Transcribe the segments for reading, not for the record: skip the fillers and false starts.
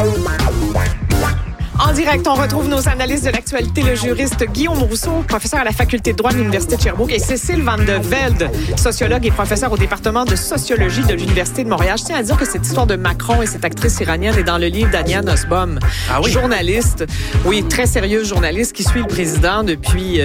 En direct, on retrouve nos analystes de l'actualité, le juriste Guillaume Rousseau, professeur à la faculté de droit de l'Université de Sherbrooke, et Cécile Van de Velde, sociologue et professeure au département de sociologie de l'Université de Montréal. Je tiens à dire que cette histoire de Macron et cette actrice iranienne est dans le livre d'Ania Nussbaum, journaliste, très sérieuse journaliste qui suit le président depuis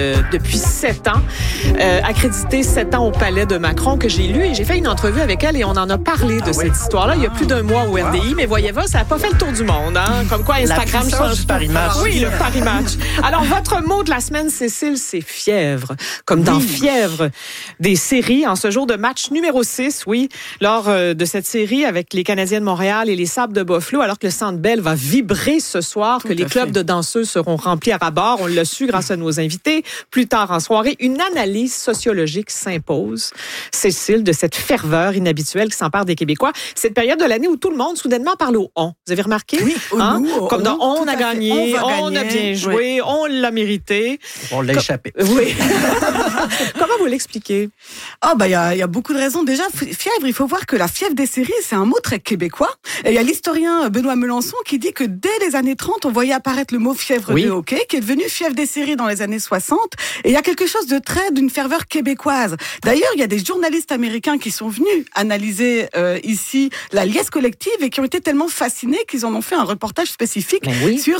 7 ans, accréditée 7 ans au palais de Macron, que j'ai lu et j'ai fait une entrevue avec elle et on en a parlé de cette histoire-là il y a plus d'un mois au RDI, mais voyez-vous, ça n'a pas fait le tour du monde, hein? Comme quoi Instagram change. Paris Match. Oui, le Paris Match. Alors, votre mot de la semaine, Cécile, c'est fièvre. Comme dans Fièvre des séries, en ce jour de match numéro 6, lors de cette série avec les Canadiens de Montréal et les Sables de Buffalo, alors que le Centre Bell va vibrer ce soir, que les clubs de danseuses seront remplis à ras-bord. On l'a su grâce à nos invités. Plus tard en soirée, une analyse sociologique s'impose, Cécile, de cette ferveur inhabituelle qui s'empare des Québécois. Cette période de l'année où tout le monde, soudainement, parle au « on ». Vous avez remarqué? Oui, comme dans « on a gagné ». On a bien joué, on l'a mérité. On l'a échappé. Oui. Comment vous l'expliquez? Il y a beaucoup de raisons. Déjà, fièvre, il faut voir que la fièvre des séries, c'est un mot très québécois. Et il y a l'historien Benoît Melançon qui dit que dès les années 30, on voyait apparaître le mot fièvre de hockey, qui est devenu fièvre des séries dans les années 60. Et il y a quelque chose d'une ferveur québécoise. D'ailleurs, il y a des journalistes américains qui sont venus analyser ici la liesse collective et qui ont été tellement fascinés qu'ils en ont fait un reportage spécifique sur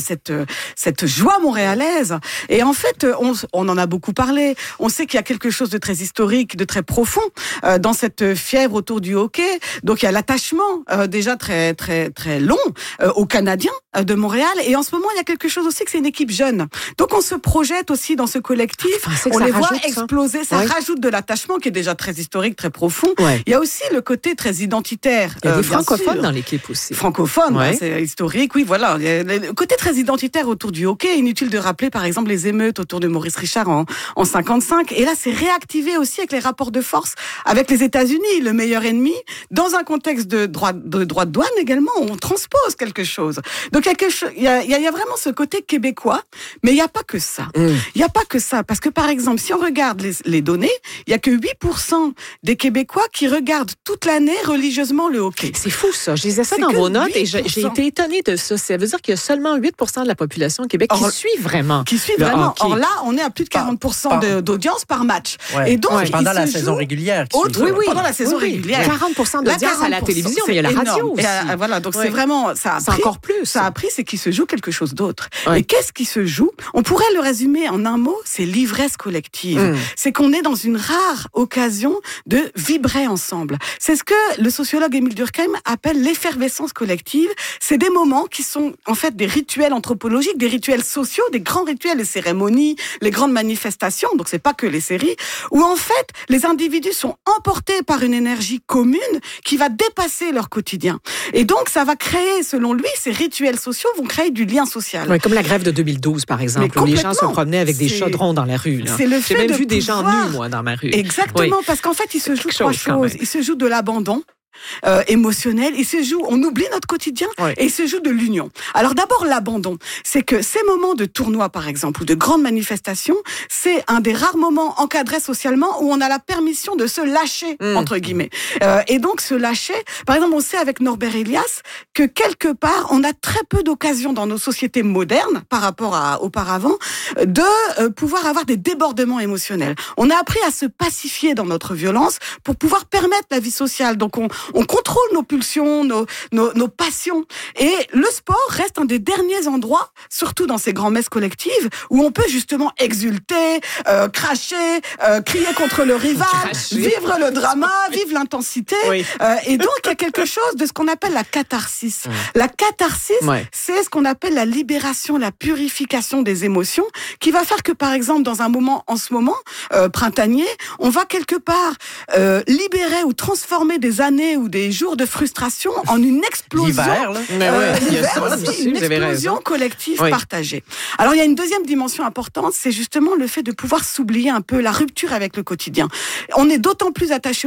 cette joie montréalaise. Et en fait, on en a beaucoup parlé. On sait qu'il y a quelque chose de très historique, de très profond dans cette fièvre autour du hockey. Donc il y a l'attachement déjà très très très long aux Canadiens de Montréal. Et en ce moment, il y a quelque chose aussi que c'est une équipe jeune. Donc on se projette aussi dans ce collectif. On les voit exploser. Ça rajoute de l'attachement qui est déjà très historique, très profond. Il y a aussi le côté très identitaire. Il y a des francophones dans l'équipe aussi. Francophones, c'est historique. Oui, voilà. Il y a le côté très identitaire autour du hockey. Inutile de rappeler, par exemple, les émeutes autour de Maurice Richard en 55. Et là, c'est réactivé aussi avec les rapports de force avec les États-Unis, le meilleur ennemi, dans un contexte de droit de douane également, où on transpose quelque chose. Donc, il y a vraiment ce côté québécois, mais il n'y a pas que ça. Il n'y a pas que ça. Parce que, par exemple, si on regarde les données, il n'y a que 8% des Québécois qui regardent toute l'année religieusement le hockey. C'est fou, ça. Je lisais ça dans vos notes et j'ai été étonnée de ça. Ça veut dire qu'il y a seulement 8% de la population au Québec qui suit vraiment. Or là, on est à plus de 40% d'audience par match. Ouais. Et donc, pendant la saison régulière. Pendant la saison régulière. 40% d'audience à la télévision, mais il y a la radio aussi. Voilà, donc c'est vraiment, ça a pris. Encore plus. Ça a pris, c'est qu'il se joue quelque chose d'autre. Et qu'est-ce qui se joue? On pourrait le résumer en un mot, c'est l'ivresse collective. C'est qu'on est dans une rare occasion de vibrer ensemble. C'est ce que le sociologue Émile Durkheim appelle l'effervescence collective. C'est des moments qui sont en fait des rituels anthropologiques, des rituels sociaux, des grands rituels, les cérémonies, les grandes manifestations, donc c'est pas que les séries, où en fait les individus sont emportés par une énergie commune qui va dépasser leur quotidien. Et donc ça va créer, selon lui, ces rituels sociaux vont créer du lien social. Oui, comme la grève de 2012 par exemple, où les gens se promenaient avec des chaudrons dans la rue. Là. J'ai même vu des gens nus, moi, dans ma rue. Exactement, parce qu'en fait, il se joue trois choses. Il se joue de l'abandon, émotionnel, on oublie notre quotidien et il se joue de l'union. Alors d'abord l'abandon, c'est que ces moments de tournoi par exemple ou de grandes manifestations, c'est un des rares moments encadrés socialement où on a la permission de se lâcher entre guillemets. Et donc se lâcher, par exemple on sait avec Norbert Elias que quelque part on a très peu d'occasions dans nos sociétés modernes par rapport à auparavant de pouvoir avoir des débordements émotionnels. On a appris à se pacifier dans notre violence pour pouvoir permettre la vie sociale. Donc on contrôle nos pulsions, nos passions. Et le sport reste un des derniers endroits, surtout dans ces grands-messes collectives, où on peut justement exulter, cracher, crier contre le rival, vivre le drama, vivre l'intensité. Et donc, il y a quelque chose de ce qu'on appelle la catharsis. La catharsis, c'est ce qu'on appelle la libération, la purification des émotions, qui va faire que, par exemple, dans un moment, en ce moment, printanier, on va quelque part libérer ou transformer des années ou des jours de frustration en une explosion. L'hiver, là. Une explosion collective partagée. Alors, il y a une deuxième dimension importante, c'est justement le fait de pouvoir s'oublier un peu, la rupture avec le quotidien. On est d'autant plus attaché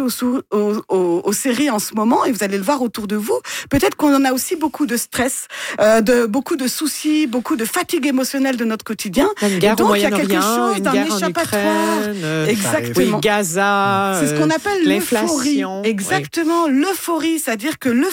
aux séries en ce moment, et vous allez le voir autour de vous, peut-être qu'on en a aussi beaucoup de stress, beaucoup de soucis, beaucoup de fatigue émotionnelle de notre quotidien. Une guerre donc, au il y a quelque chose d'un échappatoire. Exactement. Gaza, c'est ce qu'on appelle l'inflation. Exactement, l'euphorie, c'est-à-dire que